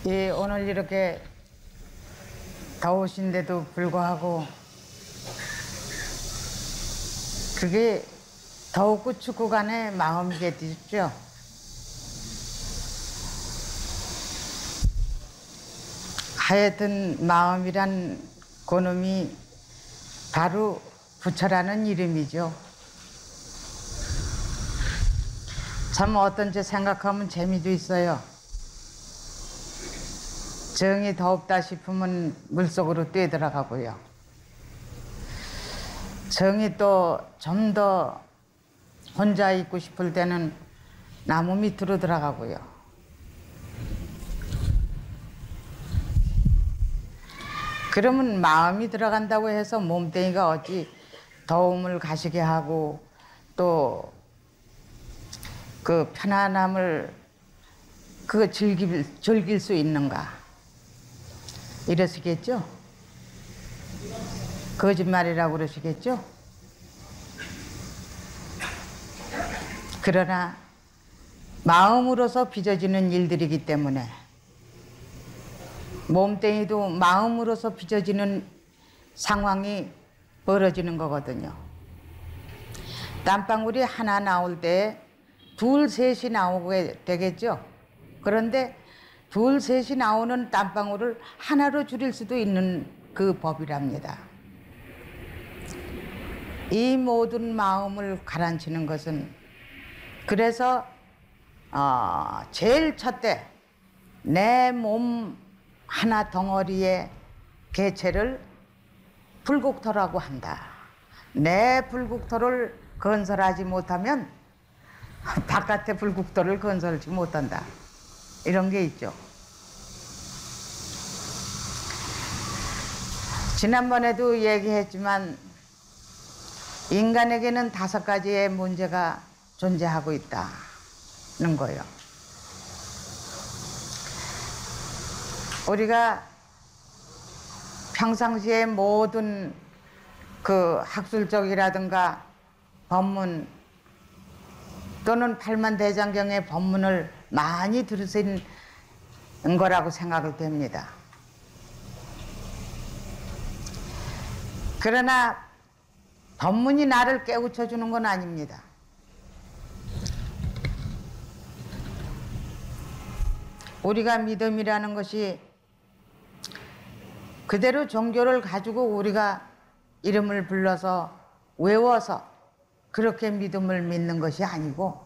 예, 오늘 이렇게 더우신데도 불구하고 그게 더웠고 춥고 간에 마음이겠죠. 하여튼 마음이란 그놈이 바로 부처라는 이름이죠. 참 어떤지 생각하면 재미도 있어요. 정이 더웁다 싶으면 물속으로 뛰어들어가고요. 정이 또 좀 더 혼자 있고 싶을 때는 나무 밑으로 들어가고요. 그러면 마음이 들어간다고 해서 몸뚱이가 어찌 더움을 가시게 하고 또 그 편안함을 즐길 수 있는가 이러시겠죠? 거짓말이라고 그러시겠죠? 그러나 마음으로서 빚어지는 일들이기 때문에 몸뚱이도 마음으로서 빚어지는 상황이 벌어지는 거거든요. 땀방울이 하나 나올 때 둘, 셋이 나오게 되겠죠. 그런데 둘, 셋이 나오는 땀방울을 하나로 줄일 수도 있는 그 법이랍니다. 이 모든 마음을 가라앉히는 것은 그래서 제일 첫째 내 몸 하나 덩어리의 개체를 불국토라고 한다. 내 불국토를 건설하지 못하면 바깥의 불국토를 건설하지 못한다. 이런 게 있죠. 지난번에도 얘기했지만 인간에게는 5가지의 문제가 존재하고 있다는 거예요. 우리가 평상시에 모든 그 학술적이라든가 법문 또는 팔만대장경의 법문을 많이 들으신 거라고 생각이 됩니다. 그러나 법문이 나를 깨우쳐 주는 건 아닙니다. 우리가 믿음이라는 것이 그대로 종교를 가지고 우리가 이름을 불러서 외워서 그렇게 믿음을 믿는 것이 아니고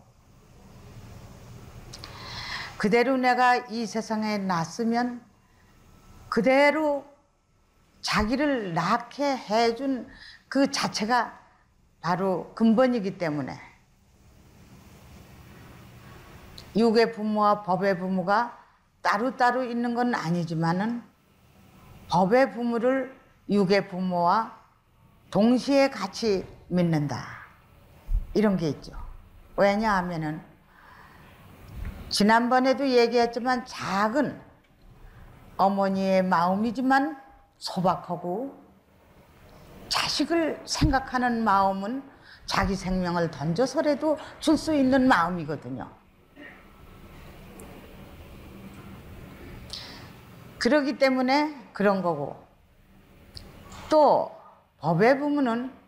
그대로 내가 이 세상에 났으면 그대로 자기를 낳게 해준 그 자체가 바로 근본이기 때문에 육의 부모와 법의 부모가 따로따로 있는 건 아니지만은 법의 부모를 육의 부모와 동시에 같이 믿는다. 이런 게 있죠. 왜냐하면은 지난번에도 얘기했지만 작은 어머니의 마음이지만 소박하고 자식을 생각하는 마음은 자기 생명을 던져서라도 줄 수 있는 마음이거든요. 그렇기 때문에 그런 거고 또 법의 부모는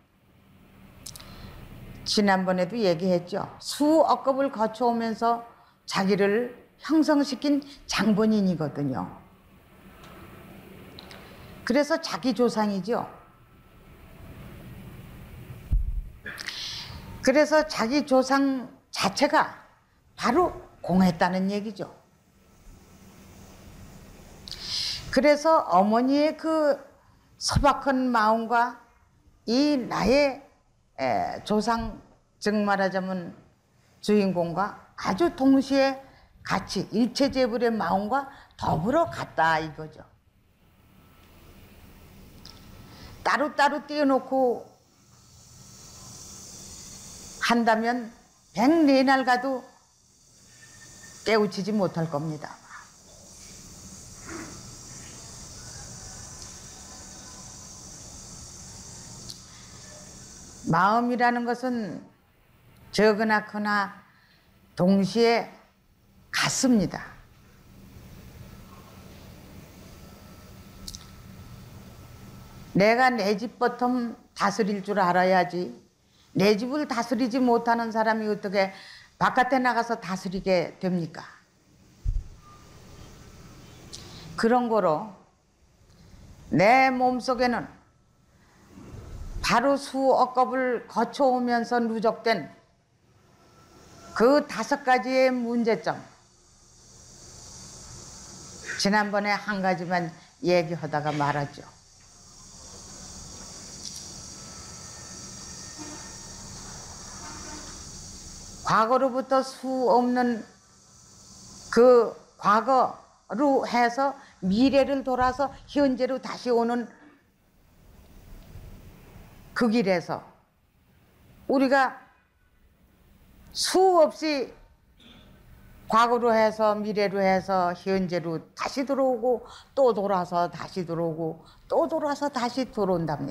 지난번에도 얘기했죠. 수억급을 거쳐오면서 자기를 형성시킨 장본인이거든요. 그래서 자기 조상이죠. 그래서 자기 조상 자체가 바로 공했다는 얘기죠. 그래서 어머니의 그 소박한 마음과 이 나의 조상, 즉 말하자면 주인공과 아주 동시에 같이 일체제불의 마음과 더불어 갔다 이거죠. 따로따로 띄워놓고 한다면 104날 가도 깨우치지 못할 겁니다. 마음이라는 것은 적으나 크나 동시에 같습니다. 내가 내 집 버텀 다스릴 줄 알아야지. 내 집을 다스리지 못하는 사람이 어떻게 바깥에 나가서 다스리게 됩니까? 그런 거로 내 몸속에는 바로 수억 겁을 거쳐오면서 누적된 그 5가지의 문제점. 지난번에 한 가지만 얘기하다가 말았죠. 과거로부터 수 없는 그 과거로 해서 미래를 돌아서 현재로 다시 오는 그 길에서 우리가 수없이 과거로 해서 미래로 해서 현재로 다시 들어오고 또 돌아서 다시 들어오고 또 돌아서 다시 들어온답니다.